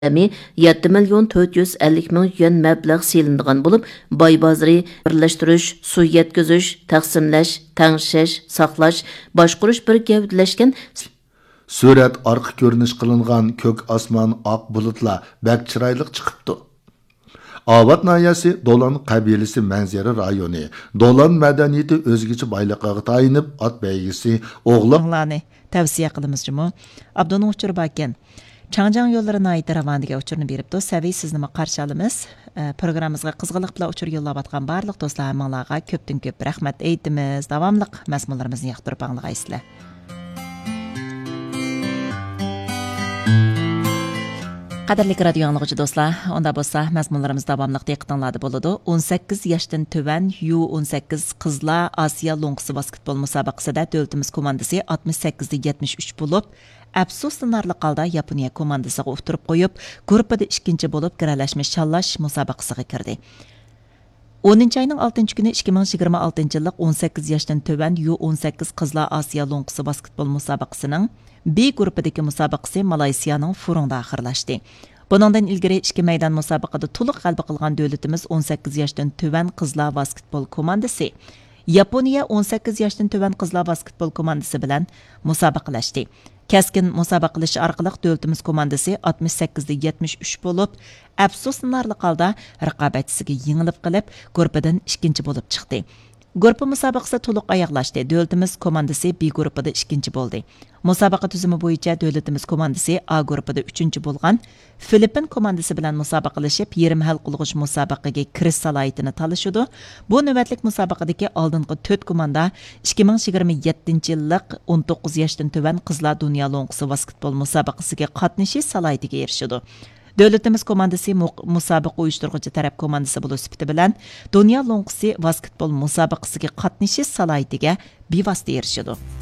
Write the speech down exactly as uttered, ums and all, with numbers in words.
yetti million to'rt yuz ellik ming yuan mablag' selinadigan bo'lib, boy bozori, birlashtirish, suv yetkazish, taqsimlash, tangshash, saqlash, boshqurish bir gavdalashgan. Surat orqa ko'rinish qilingan ko'k osmon oq bulutlar bak chiroyli chiqibdi. Avat nayasi Dolan qabilasi manzara rayoni. Dolan madaniyati o'zgacha boyliqqa tayinib, ot baygisi o'g'lonlarni tavsiya qilamiz-jimi. Abdunun uchur bakan. Changjiang yo'llarini aytib ravaniga uchurni beribdi. Saviy sizni qarshi olamiz. Programmamizga qizg'inlik bilan uchur yo'llab atgan barliq do'stlar hammalarga ko'pdan ko'p rahmat aytamiz. Davomli mazmunlarimizni yoqtirib anglaysizlar. Qadirlik radio anlıqçı dostlar, onda bo'lsa mazmunlarimiz davomli diqqatingizda bo'ladi. o'n sakkiz yoshdan tuvan yu o'n sakkiz qizlar Osiyo Longsi basketbol musobaqasida davlatimiz komandasi oltmish sakkiz ga yetmish uch bo'lib, afsuslanarli holda Yaponiya komandasiga o'tirib qo'yib, guruhida ikkinchi bo'lib kiralashmish challash musobaqasiga kirdi. o'ninchi ayning oltinchi kuni ikki ming yigirma oltinchi yillik o'n sakkiz yoshdan tuvan yu o'n sakkiz qizlar Osiyo Longsi basketbol musobaqasining B guruhidagi musobaqasi Malayziyaning Furungda oxirlashdi. Buningdan ilgari ikki maydon musobaqada to'liq g'alaba qilgan davlatimiz o'n sakkiz yoshdan tuvan qizlar basketbol komandasi Yaponiya o'n sakkiz yoshdan tuvan qizlar basketbol komandasi bilan musobaqalashdi. Keskin musobaqalash orqali davlatimiz komandasi oltmish sakkiz ga yetmish uch bo'lib, afsuslanarli holda raqobatchisiga yengilib qilib, guruhdan ikkinchi bo'lib chiqdi. Guruh musobaqasi to'liq oyoqlashdi. Davlatimiz komandasi B guruhida ikkinchi bo'ldi. Musobaqa tuzumi bo'yicha davlatimiz komandasi A guruhida uchinchi bo'lgan Filippin komandasi bilan musobaqalashib, yarim hal qilg'ish musobaqaga kirish salohiyatini talashadi. Bu navbatlik musobaqadagi oldingi to'rt komanda ikki ming yigirma yettinchi yillik o'n to'qqiz yoshdan tuvan qizlar dunyo longsi basketbol musobaqasiga qatnashish salohiyatiga erishadi. Davlatimiz komandasi musobaqa uyushtiruvchi taraf komandasi bo'lish sifati bilan dunyo longsi basketbol musobaqasiga qatnashish salohiyatiga bevosita erishadi.